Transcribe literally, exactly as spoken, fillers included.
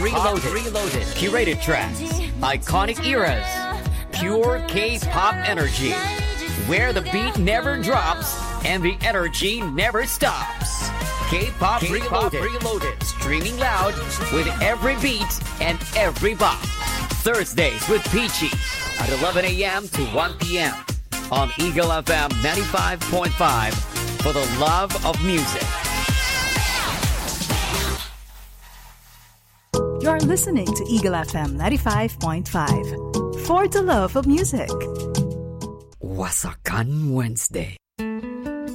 Reloaded. Reloaded. Curated tracks. Iconic eras. Pure K-pop energy. Where the beat never drops and the energy never stops. K-pop, K-pop Reloaded. Reloaded. Streaming loud with every beat and every bop. Thursdays with Peachy at eleven a.m. to one p.m. on Eagle F M ninety-five point five for the love of music. You're listening to Eagle F M ninety-five point five for the love of music. Wasakan Wednesday.